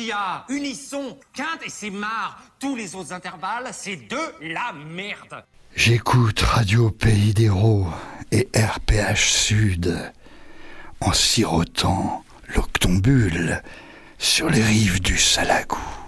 qu'il y a. Unisson, quinte et c'est marre. Tous les autres intervalles, c'est de la merde. J'écoute Radio Pays d'Hérault et RPH Sud en sirotant l'octombule sur les rives du Salagou.